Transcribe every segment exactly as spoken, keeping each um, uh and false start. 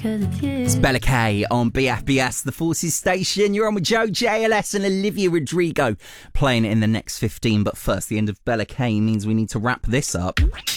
cause it's you. It's Bella K on B F B S, the Forces Station. You're on with Joe, J L S and Olivia Rodrigo playing it in the next fifteen. But first, the end of Bella K means we need to wrap this up.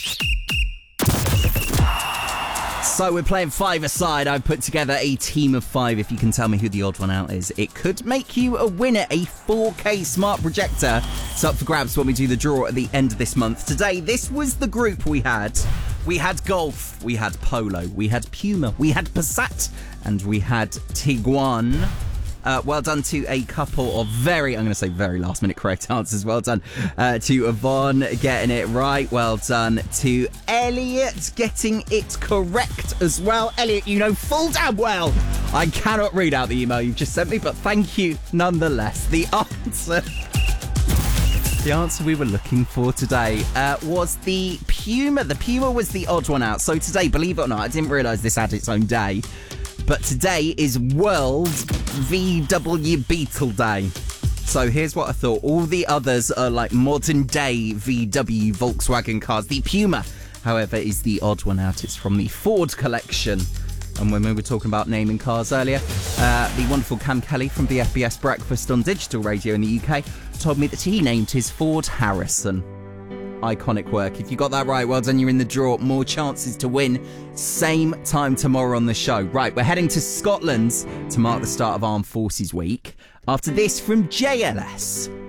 So we're playing five-a-side. I've put together a team of five. If you can tell me who the odd one out is, it could make you a winner. A four K smart projector. It's up for grabs when we do the draw at the end of this month. Today, this was the group we had. We had Golf, we had Polo, we had Puma, we had Passat, and we had Tiguan. Uh, well done to a couple of very, I'm going to say very last minute correct answers. Well done uh, to Yvonne getting it right. Well done to Elliot getting it correct as well. Elliot, you know full damn well I cannot read out the email you've just sent me, but thank you nonetheless. The answer... The answer we were looking for today uh, was the Puma. The Puma was the odd one out. So today, believe it or not, I didn't realise this had its own day, but today is World V W Beetle Day. So here's what I thought. All the others are like modern day V W Volkswagen cars. The Puma, however, is the odd one out. It's from the Ford collection. And when we were talking about naming cars earlier, uh, the wonderful Cam Kelly from B F B S Breakfast on Digital Radio in the U K told me that he named his Ford Harrison. Iconic work. If you got that right, well done, you're in the draw. More chances to win. Same time tomorrow on the show. Right, we're heading to Scotland to mark the start of Armed Forces Week. After this from J L S.